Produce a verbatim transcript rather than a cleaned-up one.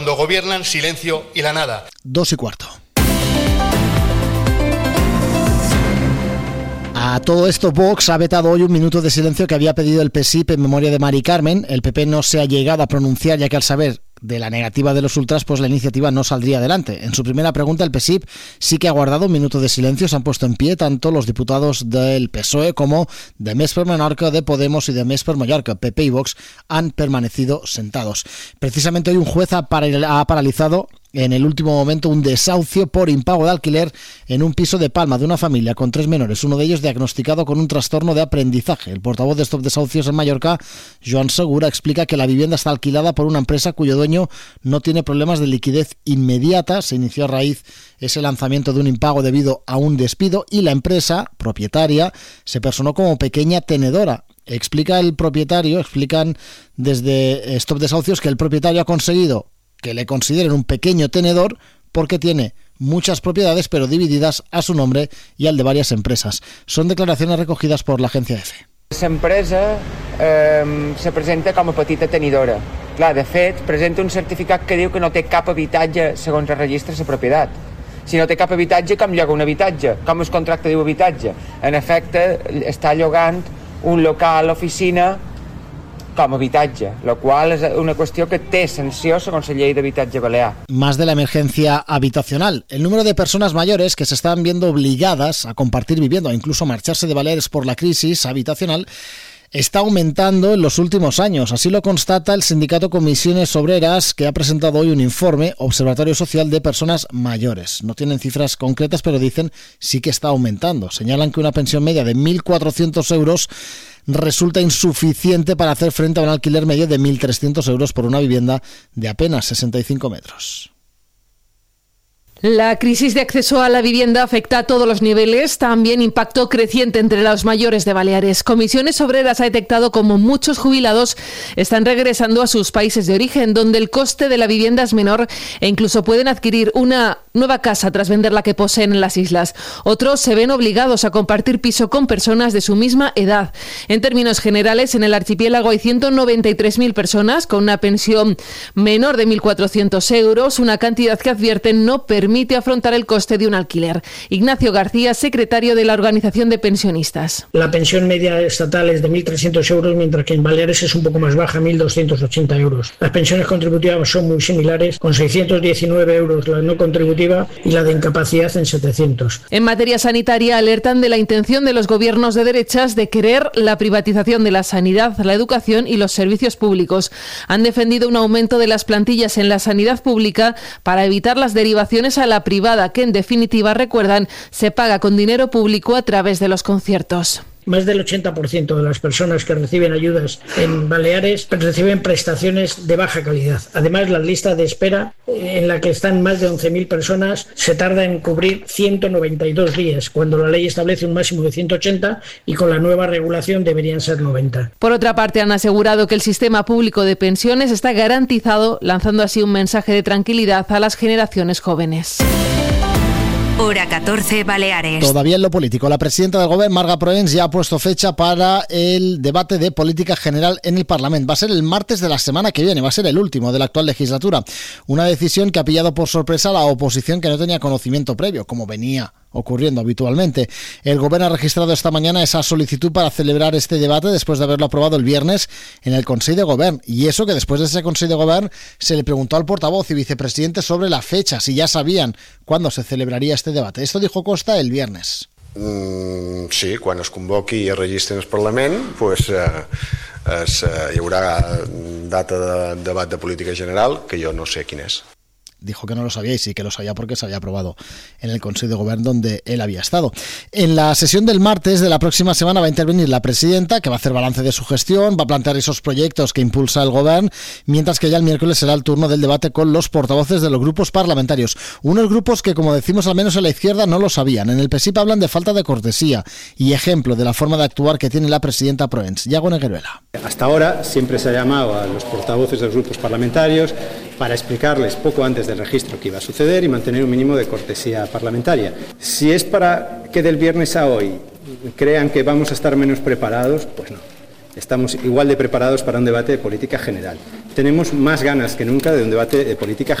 Cuando gobiernan, silencio y la nada. Dos y cuarto. A todo esto, Vox ha vetado hoy un minuto de silencio que había pedido el P S I P en memoria de Mari Carmen. El P P no se ha llegado a pronunciar, ya que al saber de la negativa de los ultras, pues la iniciativa no saldría adelante. En su primera pregunta, el P S I P sí que ha guardado un minuto de silencio. Se han puesto en pie tanto los diputados del P S O E como de Més per Menorca, de Podemos y de Més per Mallorca. P P y Vox han permanecido sentados. Precisamente hoy un juez ha, paral- ha paralizado en el último momento un desahucio por impago de alquiler en un piso de Palma de una familia con tres menores, uno de ellos diagnosticado con un trastorno de aprendizaje. El portavoz de Stop Desahucios en Mallorca, Joan Segura, explica que la vivienda está alquilada por una empresa cuyo dueño no tiene problemas de liquidez inmediata. Se inició a raíz ese lanzamiento de un impago debido a un despido y la empresa propietaria se personó como pequeña tenedora. Explica el propietario, explican desde Stop Desahucios que el propietario ha conseguido que le consideren un pequeño tenedor porque tiene muchas propiedades pero divididas a su nombre y al de varias empresas. Son declaraciones recogidas por la agencia EFE. L'empresa eh, se presenta com a petita tenidora. Clar, de fet, presenta un certificat que diu que no té cap habitatge segons el registre de la propietat. Si no té cap habitatge, com lloga un habitatge? Com el contracte diu habitatge? En efecte, està llogant un local, oficina, com habitatge, lo cual es una cuestión que té sanció segons la ley de habitatge balear. Más de la emergencia habitacional. El número de personas mayores que se están viendo obligadas a compartir vivienda o incluso marcharse de Baleares por la crisis habitacional está aumentando en los últimos años. Así lo constata el sindicato Comisiones Obreras, que ha presentado hoy un informe, Observatorio Social de Personas Mayores. No tienen cifras concretas, pero dicen sí que está aumentando. Señalan que una pensión media de mil cuatrocientos euros resulta insuficiente para hacer frente a un alquiler medio de mil trescientos euros por una vivienda de apenas sesenta y cinco metros. La crisis de acceso a la vivienda afecta a todos los niveles, también impacto creciente entre los mayores de Baleares. Comisiones Obreras ha detectado como muchos jubilados están regresando a sus países de origen, donde el coste de la vivienda es menor e incluso pueden adquirir una nueva casa tras vender la que poseen en las islas. Otros se ven obligados a compartir piso con personas de su misma edad. En términos generales, en el archipiélago hay ciento noventa y tres mil personas con una pensión menor de mil cuatrocientos euros, una cantidad que advierten no permite permite afrontar el coste de un alquiler. Ignacio García, secretario de la Organización de Pensionistas. La pensión media estatal es de mil trescientos euros, mientras que en Baleares es un poco más baja, mil doscientos ochenta euros. Las pensiones contributivas son muy similares, con seiscientos diecinueve euros la no contributiva y la de incapacidad en setecientos. En materia sanitaria alertan de la intención de los gobiernos de derechas de querer la privatización de la sanidad, la educación y los servicios públicos. Han defendido un aumento de las plantillas en la sanidad pública para evitar las derivaciones a la privada, que en definitiva, recuerdan, se paga con dinero público a través de los conciertos. Más del ochenta por ciento de las personas que reciben ayudas en Baleares reciben prestaciones de baja calidad. Además, la lista de espera, en la que están más de once mil personas, se tarda en cubrir ciento noventa y dos días, cuando la ley establece un máximo de ciento ochenta y con la nueva regulación deberían ser noventa. Por otra parte, han asegurado que el sistema público de pensiones está garantizado, lanzando así un mensaje de tranquilidad a las generaciones jóvenes. Hora catorce, Baleares. Todavía en lo político, la presidenta del Gobierno, Marga Proens, ya ha puesto fecha para el debate de política general en el Parlamento. Va a ser el martes de la semana que viene, va a ser el último de la actual legislatura. Una decisión que ha pillado por sorpresa a la oposición, que no tenía conocimiento previo, como venía ocurriendo habitualmente. El Gobierno ha registrado esta mañana esa solicitud para celebrar este debate después de haberlo aprobado el viernes en el Consell de Govern. Y eso que después de ese Consell de Govern se le preguntó al portavoz y vicepresidente sobre la fecha, si ya sabían cuándo se celebraría este debate. Esto dijo Costa el viernes. Mm, sí, quan es convoqui i es registri en el Parlament, pues, eh, es, eh, hi haurà data de debat de política general, que jo no sé quin és. Dijo que no lo sabía y sí que lo sabía porque se había aprobado en el Consejo de Gobierno donde él había estado. En la sesión del martes de la próxima semana va a intervenir la presidenta, que va a hacer balance de su gestión, va a plantear esos proyectos que impulsa el Gobierno, mientras que ya el miércoles será el turno del debate con los portavoces de los grupos parlamentarios. Unos grupos que, como decimos, al menos en la izquierda no lo sabían. En el P S I P hablan de falta de cortesía y ejemplo de la forma de actuar que tiene la presidenta Proens. Iago Negueruela. Hasta ahora siempre se ha llamado a los portavoces de los grupos parlamentarios para explicarles poco antes del registro que iba a suceder y mantener un mínimo de cortesía parlamentaria. Si es para que del viernes a hoy crean que vamos a estar menos preparados, pues no. Estamos igual de preparados para un debate de política general. tenemos más ganas que nunca de un debate de política